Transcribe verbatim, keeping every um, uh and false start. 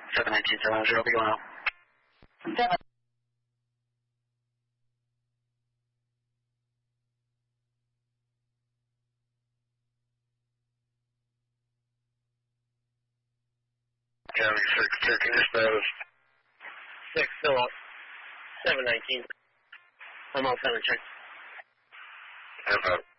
seven nineteen seven zero, be going out. Seven. County six, checking your status. six, still up. seven nineteen. I'm all seven, check. Have a